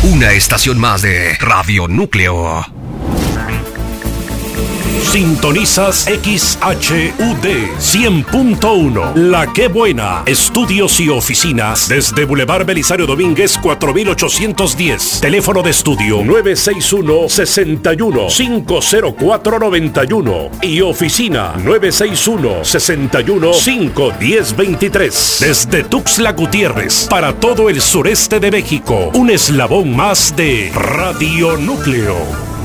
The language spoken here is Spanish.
Una estación más de Radio Núcleo. Sintonizas XHUD 100.1 La Que Buena. Estudios y oficinas desde Boulevard Belisario Domínguez 4810. Teléfono de estudio 961-61-50491 y oficina 961-61-51023. Desde Tuxtla Gutiérrez para todo el sureste de México. Un eslabón más de Radio Núcleo.